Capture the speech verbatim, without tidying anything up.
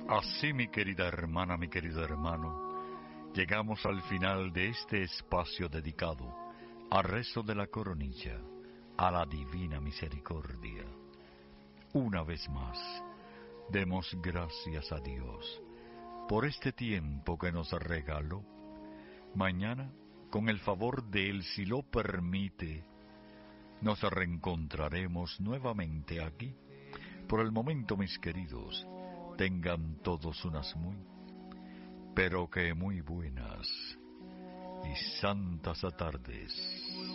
Así, mi querida hermana, mi querido hermano, llegamos al final de este espacio dedicado al rezo de la coronilla, a la divina misericordia. Una vez más, demos gracias a Dios por este tiempo que nos regaló. Mañana, con el favor de Él, si lo permite, nos reencontraremos nuevamente aquí. Por el momento, mis queridos, tengan todos unas muy, pero que muy buenas y santas tardes.